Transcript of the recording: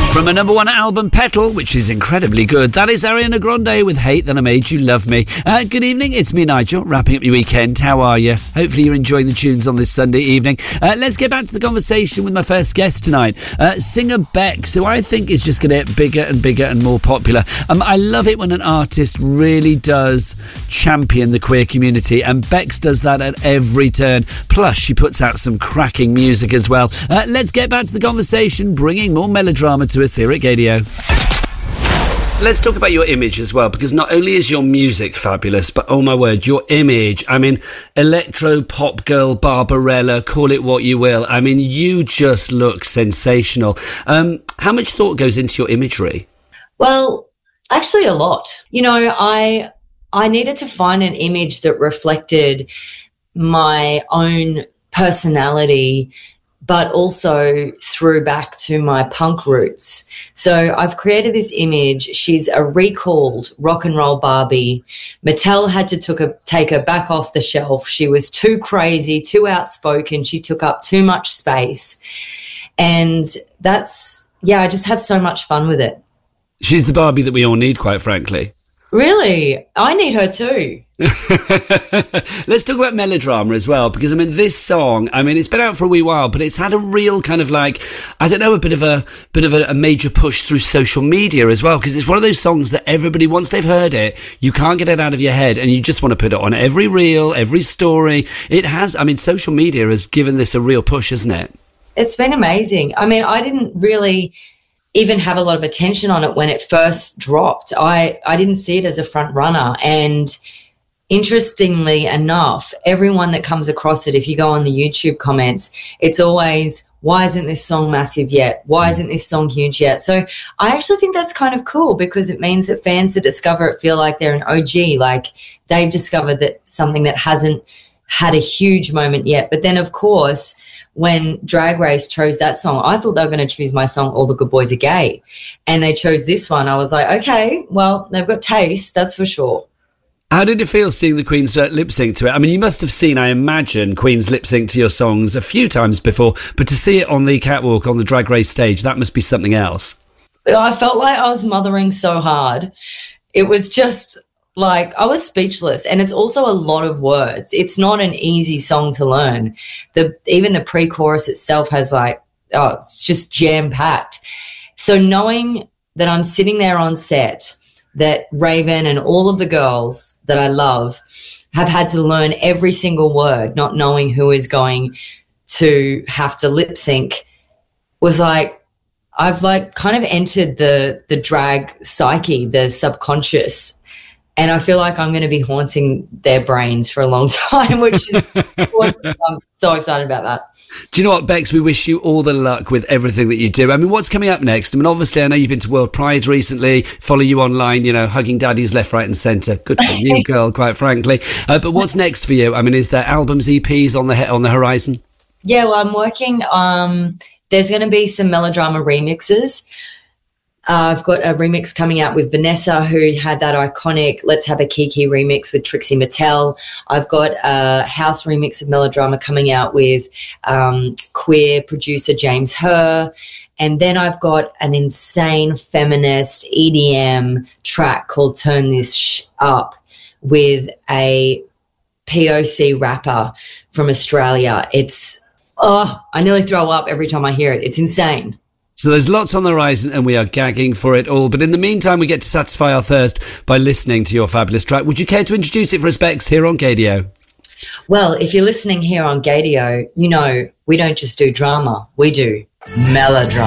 From a number one album, Petal, which is incredibly good, that is Ariana Grande with Hate That I Made You Love Me. Good evening, it's me, Nigel, wrapping up your weekend. How are you? Hopefully you're enjoying the tunes on this Sunday evening. Let's get back to the conversation with my first guest tonight, singer Bex, who I think is just going to get bigger and bigger and more popular. I love it when an artist really does champion the queer community, and Bex does that at every turn. Plus, she puts out some cracking music as well. Let's get back to the conversation, bringing more melodrama to us here at Gadio. Let's talk about your image as well, because not only is your music fabulous, but oh my word, your image. I mean, electro pop girl Barbarella, call it what you will. I mean, you just look sensational. How much thought goes into your imagery? Well, actually a lot. You know, I needed to find an image that reflected my own personality, but also threw back to my punk roots. So I've created this image. She's a recalled rock and roll Barbie. Mattel had to take her back off the shelf. She was too crazy, too outspoken. She took up too much space. And I just have so much fun with it. She's the Barbie that we all need, quite frankly. Really? I need her too. Let's talk about melodrama as well, because I mean, this song, I mean, it's been out for a wee while, but it's had a real kind of like, I don't know, a bit of a major push through social media as well, because it's one of those songs that everybody, once they've heard it, you can't get it out of your head, and you just want to put it on every reel, every story. It has, I mean, social media has given this a real push, hasn't it? It's been amazing. I mean, I didn't really even have a lot of attention on it when it first dropped. I didn't see it as a front runner. And interestingly enough, everyone that comes across it, if you go on the YouTube comments, it's always, why isn't this song massive yet? Why isn't this song huge yet? So I actually think that's kind of cool, because it means that fans that discover it feel like they're an OG, like they've discovered that something that hasn't had a huge moment yet. But then, of course, when Drag Race chose that song, I thought they were going to choose my song, All the Good Boys Are Gay. And they chose this one. I was like, okay, well, they've got taste, that's for sure. How did it feel seeing the Queen's lip sync to it? I mean, you must have seen, I imagine, Queen's lip sync to your songs a few times before, but to see it on the catwalk, on the Drag Race stage, that must be something else. I felt like I was mothering so hard. It was just like, I was speechless. And it's also a lot of words. It's not an easy song to learn. Even the pre-chorus itself has it's just jam-packed. So knowing that I'm sitting there on set, that Raven and all of the girls that I love have had to learn every single word, not knowing who is going to have to lip sync, was like, I've kind of entered the drag psyche, the subconscious. And I feel like I'm going to be haunting their brains for a long time, which is I'm so excited about that. Do you know what, Bex? We wish you all the luck with everything that you do. I mean, what's coming up next? I mean, obviously, I know you've been to World Pride recently, follow you online, you know, hugging daddies left, right and centre. Good for you, girl, quite frankly. But what's next for you? I mean, is there albums, EPs on the horizon? Yeah, well, I'm working. There's going to be some melodrama remixes. I've got a remix coming out with Vanessa, who had that iconic Let's Have a Kiki remix with Trixie Mattel. I've got a house remix of Melodrama coming out with queer producer James Herr. And then I've got an insane feminist EDM track called Turn This Up with a POC rapper from Australia. I nearly throw up every time I hear it. It's insane. So there's lots on the horizon and we are gagging for it all. But in the meantime, we get to satisfy our thirst by listening to your fabulous track. Would you care to introduce it for us, Bex, here on Gadio? Well, if you're listening here on Gadio, you know we don't just do drama, we do melodrama.